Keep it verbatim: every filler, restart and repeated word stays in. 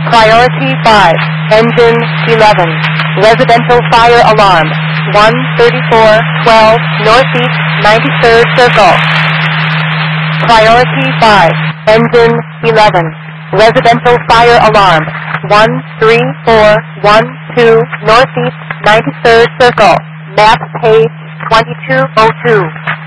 Priority five, engine eleven, residential fire alarm, one thirty-four twelve Northeast ninety-third Circle. Priority five, engine eleven, residential fire alarm, one three four one two Northeast ninety-third Circle, map page twenty-two oh two.